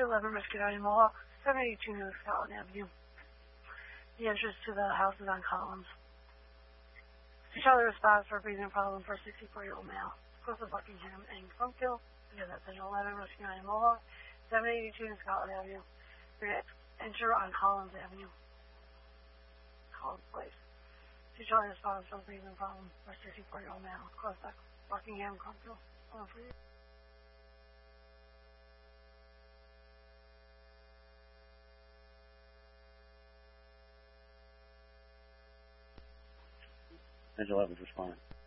11 Risky Avenue, Mohawk, 782 New Scotland Avenue. The entrance to the house is on Collins. Charlie responds for a breathing problem for a 64-year-old male. Close to Buckingham and Crumpkill. Again, that's 11 Risky Avenue, Mohawk, 782 New Scotland Avenue. You're going to enter on Collins Avenue. Collins Place. Charlie responds for a breathing problem for a 64-year-old male. Close to Buckingham, Crumpkill. Angel Evans responding.